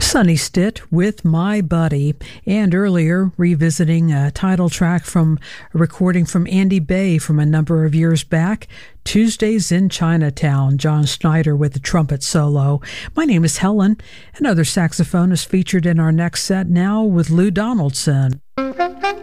Sonny Stitt with My Buddy, and earlier revisiting a title track from a recording from Andy Bay from a number of years back, Tuesdays in Chinatown, John Schneider with the trumpet solo. My name is Helen. Another saxophone is featured in our next set now with Lou Donaldson.